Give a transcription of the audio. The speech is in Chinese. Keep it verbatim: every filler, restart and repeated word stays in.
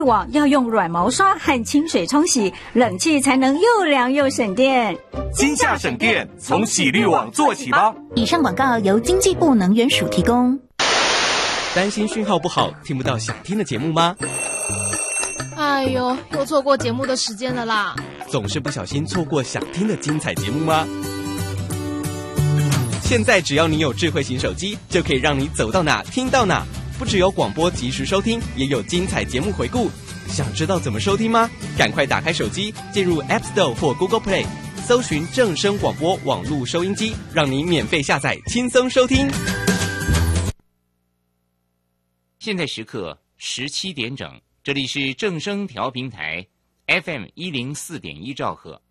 网要用软毛刷和清水冲洗，冷气才能又凉又省电。 今夏省电，从洗滤网做起吧。 以上广告由经济部能源署提供。 担心讯号不好，听不到想听的节目吗？ 哎呦，又错过节目的时间了啦！ 总是不小心错过想听的精彩节目吗？现在只要你有智慧型手机，就可以让你走到哪听到哪。不只有广播及时收听，也有精彩节目回顾。想知道怎么收听吗？赶快打开手机，进入 App Store 或 Google Play， 搜寻正声广播网络收音机，让你免费下载，轻松收听。 现在时刻十七点整，这里是正声调频台 F M 一零四点一兆赫。